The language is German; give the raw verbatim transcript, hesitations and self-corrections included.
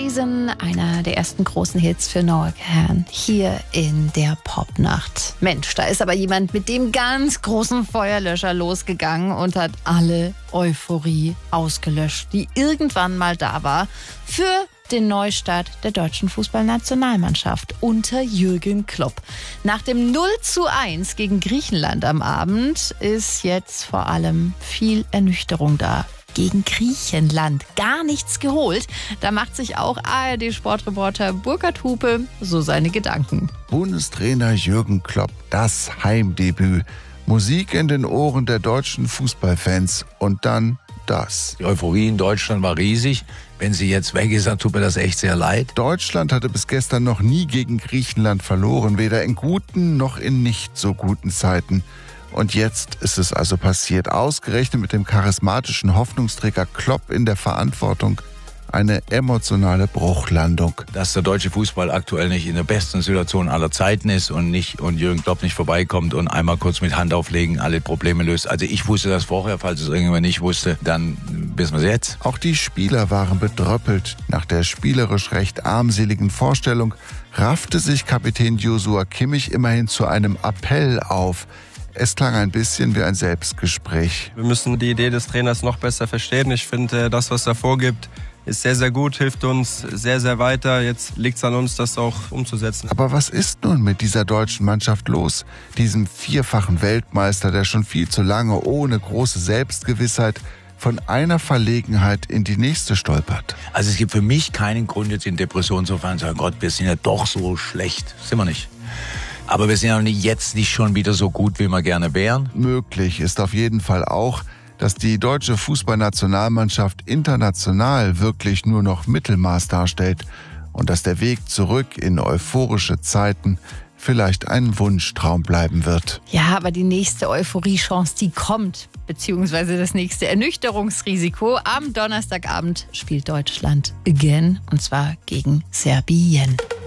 Reason, einer der ersten großen Hits für Noah Kahan, hier in der Popnacht. Mensch, da ist aber jemand mit dem ganz großen Feuerlöscher losgegangen und hat alle Euphorie ausgelöscht, die irgendwann mal da war, für den Neustart der deutschen Fußballnationalmannschaft unter Jürgen Klopp. Nach dem null zu eins gegen Griechenland am Abend ist jetzt vor allem viel Ernüchterung da. Gegen Griechenland gar nichts geholt. Da macht sich auch A R D-Sportreporter Burkhard Hupe so seine Gedanken. Bundestrainer Jürgen Klopp, das Heimdebüt. Musik in den Ohren der deutschen Fußballfans und dann das. Die Euphorie in Deutschland war riesig. Wenn sie jetzt weg ist, dann tut mir das echt sehr leid. Deutschland hatte bis gestern noch nie gegen Griechenland verloren, weder in guten noch in nicht so guten Zeiten. Und jetzt ist es also passiert, ausgerechnet mit dem charismatischen Hoffnungsträger Klopp in der Verantwortung. Eine emotionale Bruchlandung. Dass der deutsche Fußball aktuell nicht in der besten Situation aller Zeiten ist und nicht und Jürgen Klopp nicht vorbeikommt und einmal kurz mit Hand auflegen alle Probleme löst. Also ich wusste das vorher, falls es irgendjemand nicht wusste, dann wissen wir es jetzt. Auch die Spieler waren bedröppelt. Nach der spielerisch recht armseligen Vorstellung raffte sich Kapitän Joshua Kimmich immerhin zu einem Appell auf. Es klang ein bisschen wie ein Selbstgespräch. Wir müssen die Idee des Trainers noch besser verstehen. Ich finde, das, was er vorgibt, ist sehr, sehr gut, hilft uns sehr, sehr weiter. Jetzt liegt es an uns, das auch umzusetzen. Aber was ist nun mit dieser deutschen Mannschaft los? Diesem vierfachen Weltmeister, der schon viel zu lange ohne große Selbstgewissheit von einer Verlegenheit in die nächste stolpert. Also es gibt für mich keinen Grund, jetzt in Depression zu fahren und zu sagen, Gott, wir sind ja doch so schlecht. Sind wir nicht. Aber wir sind ja jetzt nicht schon wieder so gut, wie wir gerne wären. Möglich ist auf jeden Fall auch, dass die deutsche Fußballnationalmannschaft international wirklich nur noch Mittelmaß darstellt und dass der Weg zurück in euphorische Zeiten vielleicht ein Wunschtraum bleiben wird. Ja, aber die nächste Euphorie-Chance, die kommt, beziehungsweise das nächste Ernüchterungsrisiko. Am Donnerstagabend spielt Deutschland again, und zwar gegen Serbien.